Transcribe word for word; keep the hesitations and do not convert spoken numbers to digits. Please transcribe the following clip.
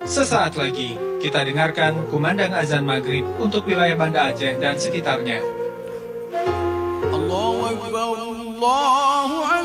Sesaat lagi, kita dengarkan kumandang azan maghrib untuk wilayah Banda Aceh dan sekitarnya. Allahu Akbar, Allahu Akbar.